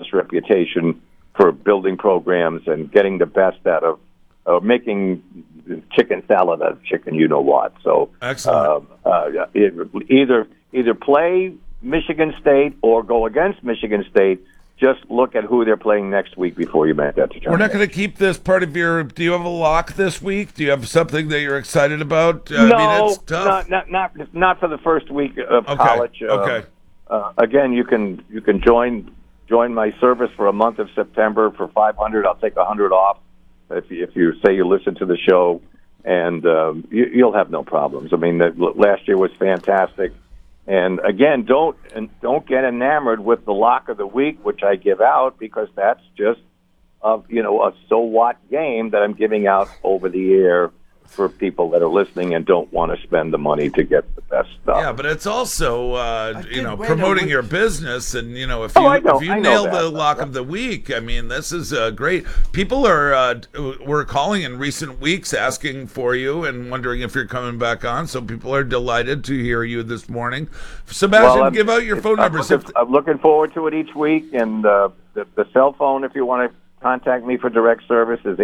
best reputation for building programs and getting the best out of making chicken salad out of chicken, you know what. So excellent. Either play Michigan State or go against Michigan State. Just look at who they're playing next week before you make that determination. We're not going to keep this part of your. Do you have a lock this week? Do you have something that you're excited about? No, I mean, it's tough. not for the first week of college. Okay. Again, you can join my service for a month of September for $500. I'll take $100 off if you say you listen to the show, and you'll have no problems. I mean, last year was fantastic. And again, don't get enamored with the lock of the week, which I give out, because that's just a so what game that I'm giving out over the air for people that are listening and don't want to spend the money to get the best stuff. Yeah, but it's also promoting your business, and if you nail the lock of the week, I mean, this is great. People were calling in recent weeks asking for you and wondering if you're coming back on. So people are delighted to hear you this morning. Sebastian, give out your phone numbers. I'm looking forward to it each week, and the cell phone, if you want to contact me for direct service, is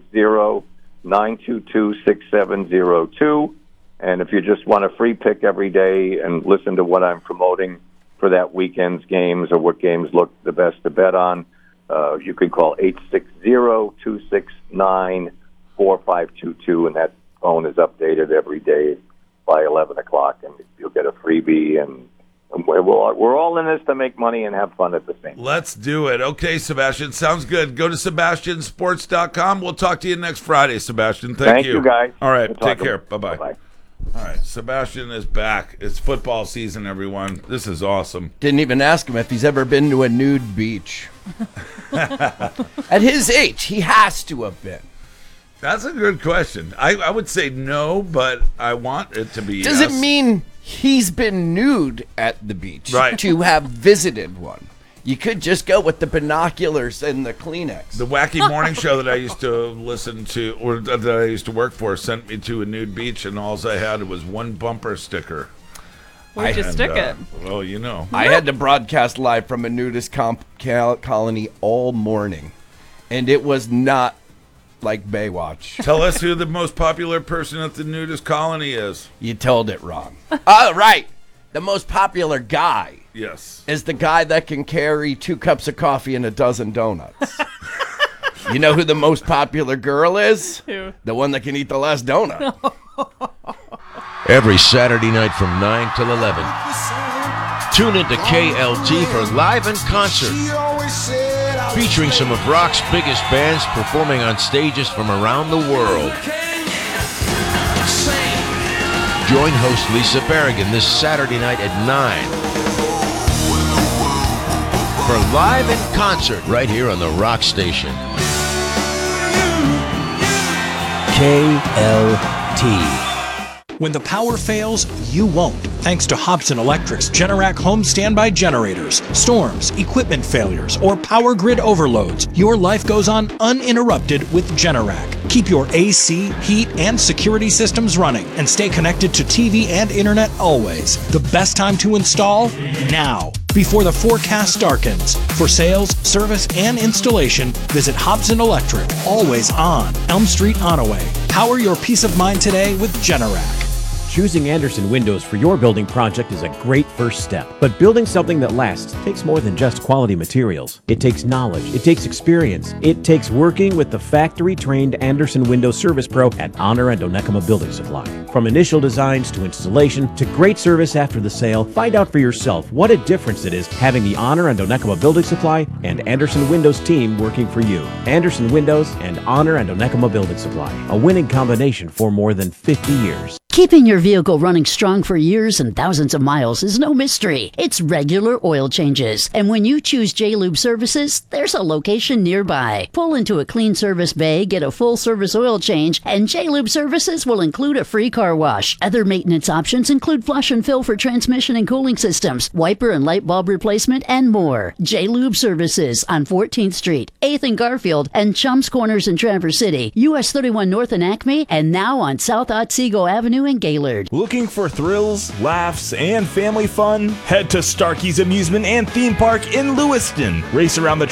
860-922-6702. And if you just want a free pick every day and listen to what I'm promoting for that weekend's games or what games look the best to bet on, you can call 860-269-4522, and that phone is updated every day by 11 o'clock, and you'll get a freebie. And we're all in this to make money and have fun at the same time. Let's do it. Okay, Sebastian. Sounds good. Go to SebastianSports.com. We'll talk to you next Friday, Sebastian. Thank you. Thank you, guys. All right. Take care. Bye-bye. Bye-bye. All right. Sebastian is back. It's football season, everyone. This is awesome. Didn't even ask him if he's ever been to a nude beach. At his age, he has to have been. That's a good question. I would say no, but I want it to be Does yes. it mean he's been nude at the beach Right. to have visited one? You could just go with the binoculars and the Kleenex. The wacky morning show that I used to listen to, or that I used to work for, sent me to a nude beach, and all I had was one bumper sticker. Where'd you stick it? Well, you know. I had to broadcast live from a nudist colony all morning, and it was not like Baywatch. Tell us who the most popular person at the nudist colony is. You told it wrong. Oh, right. The most popular guy Yes. is the guy that can carry 2 cups of coffee and a dozen donuts. You know who the most popular girl is? Who? The one that can eat the last donut. Every Saturday night from 9 till 11. Tune into KLT for Live in Concert, featuring some of rock's biggest bands performing on stages from around the world. Join host Lisa Berrigan this Saturday night at 9 for Live in Concert right here on the Rock Station. KLT. When the power fails, you won't. Thanks to Hobson Electric's Generac home standby generators. Storms, equipment failures, or power grid overloads, your life goes on uninterrupted with Generac. Keep your AC, heat, and security systems running and stay connected to TV and internet always. The best time to install? Now, before the forecast darkens. For sales, service, and installation, visit Hobson Electric, always on Elm Street, Onaway. Power your peace of mind today with Generac. Choosing Andersen Windows for your building project is a great first step. But building something that lasts takes more than just quality materials. It takes knowledge. It takes experience. It takes working with the factory-trained Andersen Windows Service Pro at Honor and Onekama Building Supply. From initial designs to installation to great service after the sale, find out for yourself what a difference it is having the Honor and Onekama Building Supply and Andersen Windows team working for you. Andersen Windows and Honor and Onekama Building Supply. A winning combination for more than 50 years. Keeping your vehicle running strong for years and thousands of miles is no mystery. It's regular oil changes. And when you choose J-Lube Services, there's a location nearby. Pull into a clean service bay, get a full service oil change, and J-Lube Services will include a free car wash. Other maintenance options include flush and fill for transmission and cooling systems, wiper and light bulb replacement, and more. J-Lube Services on 14th Street, 8th and Garfield, and Chums Corners in Traverse City, US 31 North in Acme, and now on South Otsego Avenue in Gaylord. Looking for thrills, laughs, and family fun? Head to Starkey's Amusement and Theme Park in Lewiston. Race around the